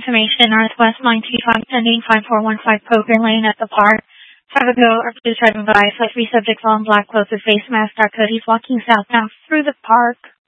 information, Northwest 925 pending 5415 Poker Lane at the park. Have a go or please try to advise. Like three subjects all in black clothes with face masks. Dark hoodies walking southbound through the park.